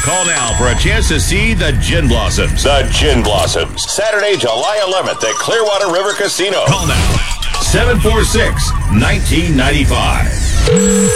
Call now for a chance to see the Gin Blossoms. The Gin Blossoms. Saturday, July 11th at Clearwater River Casino. Call now. 746-1995.